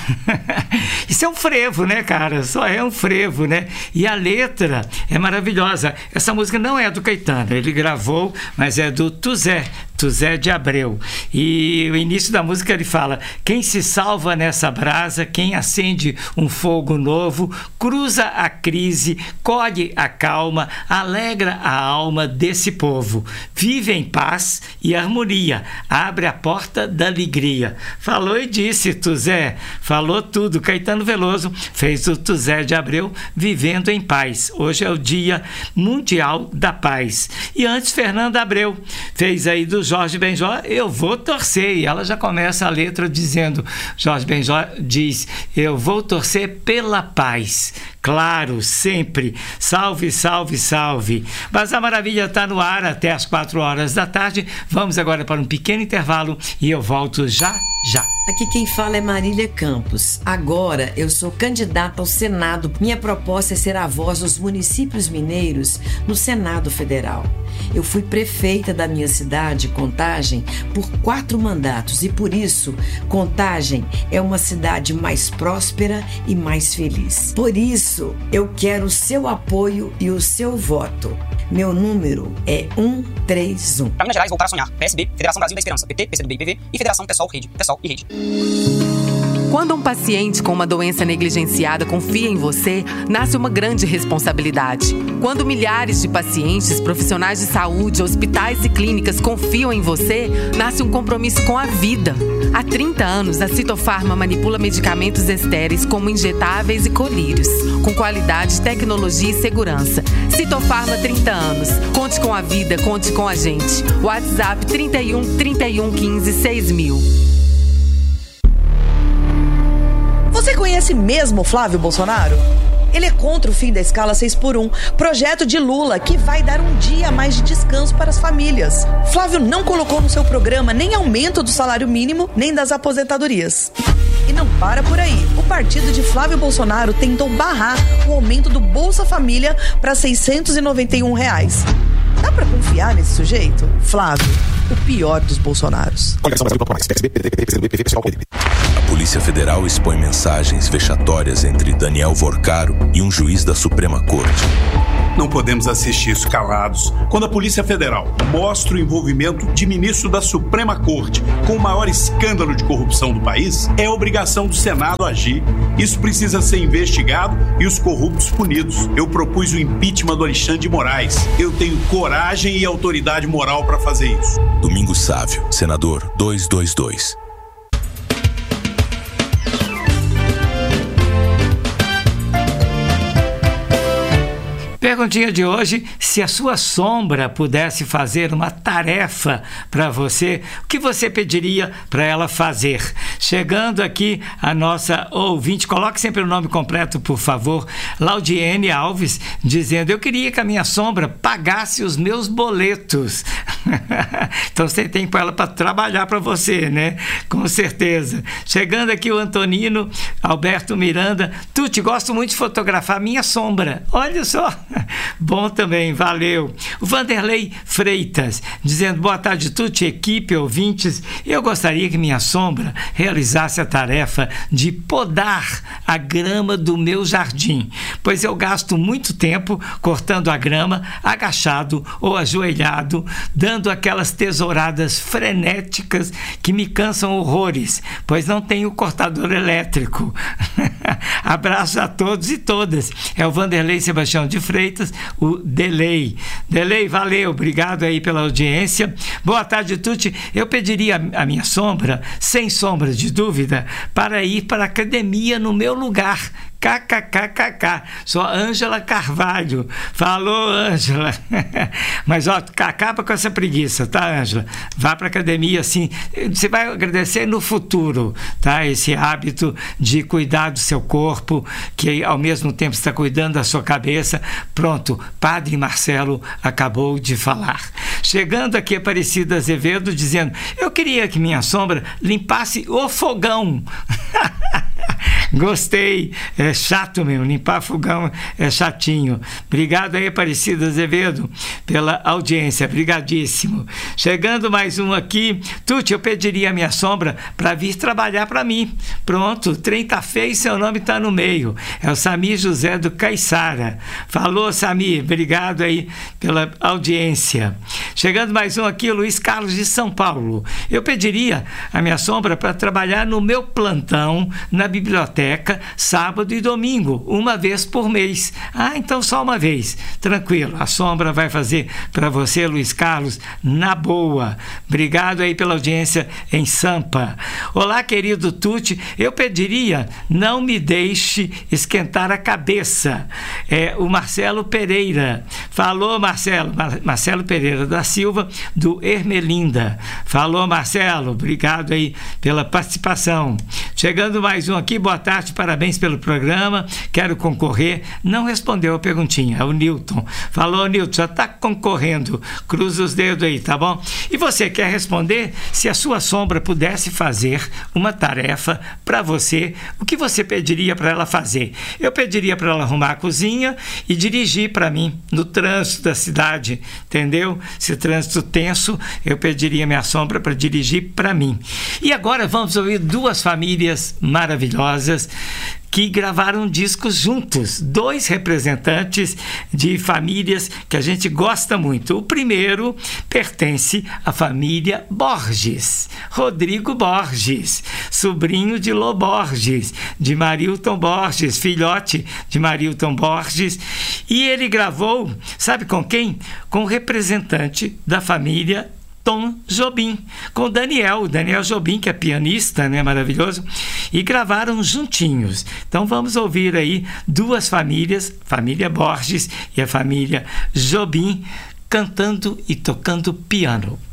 Isso é um frevo, né, cara? Só é um frevo, né? E a letra é maravilhosa. Essa música não é do Caetano, ele gravou, mas é do Tuzé de Abreu. E o início da música ele fala: quem se salva nessa brasa, quem acende um fogo novo, cruza a crise, colhe a calma, alegra a alma desse povo, vive em paz e harmonia, abre a porta da alegria. Falou e disse Tuzé, falou tudo. Caetano Veloso fez o Tuzé de Abreu vivendo em paz. Hoje é o Dia Mundial da Paz. E antes Fernanda Abreu fez aí do Jorge Benjor, Eu Vou Torcer, e ela já começa a letra dizendo, Jorge Benjor diz: eu vou torcer pela paz, claro, sempre, salve, salve, salve. Mas a maravilha está no ar até às 4 horas da tarde. Vamos agora para um pequeno intervalo e eu volto já. Aqui quem fala é Marília Campos. Agora eu sou candidata ao Senado. Minha proposta é ser a voz dos municípios mineiros no Senado Federal. Eu fui prefeita da minha cidade, Contagem, por 4 mandatos e por isso Contagem é uma cidade mais próspera e mais feliz. Por isso eu quero o seu apoio e o seu voto. Meu número é 131. Para Minas Gerais, voltar a sonhar. PSB, Federação Brasil da Esperança, PT, PCdoB e PV e Federação Pessoal e Rede. Quando um paciente com uma doença negligenciada confia em você, nasce uma grande responsabilidade. Quando milhares de pacientes, profissionais de saúde, hospitais e clínicas confiam em você, nasce um compromisso com a vida. Há 30 anos, a Citofarma manipula medicamentos estéreis como injetáveis e colírios, com qualidade, tecnologia e segurança. Citofarma, 30 anos. Conte com a vida, conte com a gente. WhatsApp 31 31 15 6000. Você conhece mesmo Flávio Bolsonaro? Ele é contra o fim da escala 6x1, projeto de Lula que vai dar um dia a mais de descanso para as famílias. Flávio não colocou no seu programa nem aumento do salário mínimo, nem das aposentadorias. E não para por aí. O partido de Flávio Bolsonaro tentou barrar o aumento do Bolsa Família para R$ 691. Dá pra confiar nesse sujeito? Flávio, o pior dos Bolsonaros. A Polícia Federal expõe mensagens vexatórias entre Daniel Vorcaro e um juiz da Suprema Corte. Não podemos assistir isso calados. Quando a Polícia Federal mostra o envolvimento de ministro da Suprema Corte com o maior escândalo de corrupção do país, é obrigação do Senado agir. Isso precisa ser investigado e os corruptos punidos. Eu propus o impeachment do Alexandre de Moraes. Eu tenho coragem e autoridade moral para fazer isso. Domingos Sávio, senador 222. Perguntinha de hoje: se a sua sombra pudesse fazer uma tarefa para você, o que você pediria para ela fazer? Chegando aqui a nossa ouvinte, coloque sempre o nome completo, por favor, Laudiene Alves, dizendo: eu queria que a minha sombra pagasse os meus boletos. Então você tem que pôr ela para trabalhar para você, né? Com certeza. Chegando aqui o Antonino Alberto Miranda: Tuti, gosto muito de fotografar minha sombra. Olha só. Bom também, valeu. O Vanderlei Freitas dizendo: boa tarde, Tuti, equipe, ouvintes. Eu gostaria que minha sombra realizasse a tarefa de podar a grama do meu jardim, pois eu gasto muito tempo cortando a grama agachado ou ajoelhado, dando aquelas tesouradas frenéticas que me cansam horrores, pois não tenho cortador elétrico. Abraço a todos e todas. É o Vanderlei Sebastião de Freitas, o Delei. Delei, valeu, obrigado aí pela audiência. Boa tarde, Tuti. Eu pediria a minha sombra, sem sombra de dúvida, para ir para a academia no meu lugar. KKKKK, sou a Ângela Carvalho. Falou, Ângela. Mas ó, acaba com essa preguiça, tá, Ângela? Vá para a academia, assim, você vai agradecer no futuro, tá? Esse hábito de cuidar do seu corpo, que ao mesmo tempo está cuidando da sua cabeça. Pronto, Padre Marcelo acabou de falar. Chegando aqui Aparecida Azevedo dizendo: eu queria que minha sombra limpasse o fogão. Gostei. É chato mesmo, limpar fogão é chatinho. Obrigado aí, Aparecida Azevedo, pela audiência. Obrigadíssimo. Chegando mais um aqui. Tuti, eu pediria a minha sombra para vir trabalhar para mim. Pronto, o trem tá feio e seu nome tá no meio. É o Samir José do Caiçara. Falou, Samir. Obrigado aí pela audiência. Chegando mais um aqui, o Luiz Carlos de São Paulo. Eu pediria a minha sombra para trabalhar no meu plantão na biblioteca, sábado e domingo, uma vez por mês. Ah, então só uma vez. Tranquilo, a sombra vai fazer para você, Luiz Carlos, na boa. Obrigado aí pela audiência em Sampa. Olá, querido Tuti, eu pediria, não me deixe esquentar a cabeça. É o Marcelo Pereira. Falou, Marcelo. Marcelo Pereira da Silva, do Ermelinda. Falou, Marcelo. Obrigado aí pela participação. Chegando mais um aqui, boa tarde, parabéns pelo programa, quero concorrer. Não respondeu a perguntinha, é o Newton. Falou, Newton, já está concorrendo, cruza os dedos aí, tá bom? E você quer responder? Se a sua sombra pudesse fazer uma tarefa para você, o que você pediria para ela fazer? Eu pediria para ela arrumar a cozinha e dirigir para mim no trânsito da cidade, entendeu? Se trânsito tenso, eu pediria minha sombra para dirigir para mim. E agora vamos ouvir duas famílias maravilhosas que gravaram discos juntos, dois representantes de famílias que a gente gosta muito. O primeiro pertence à família Borges, Rodrigo Borges, sobrinho de Lô Borges, de Marilton Borges, filhote de Marilton Borges, e ele gravou, sabe com quem? Com o representante da família Tom Jobim, com Daniel Jobim, que é pianista, né, maravilhoso, e gravaram juntinhos. Então vamos ouvir aí duas famílias, família Borges e a família Jobim, cantando e tocando piano.